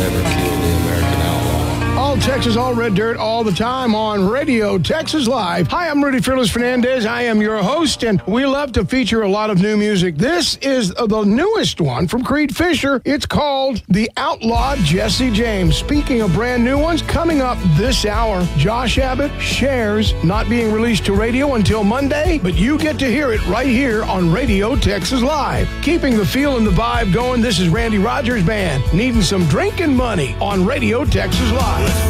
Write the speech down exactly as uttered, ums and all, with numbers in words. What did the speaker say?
never kill the American outlaw. All Texas, all red dirt, all the time on Radio Texas Live. Hi, I'm Rudy Fearless Fernandez. I am your host, and we love to feature a lot of new music. This is the newest one from Creed Fisher. It's called The Outlaw Jesse James. Speaking of brand new ones, coming up this hour, Josh Abbott shares not being released to radio until Monday, but you get to hear it right here on Radio Texas Live. Keeping the feel and the vibe going, this is Randy Rogers Band, needing some drinking money on Radio Texas Live.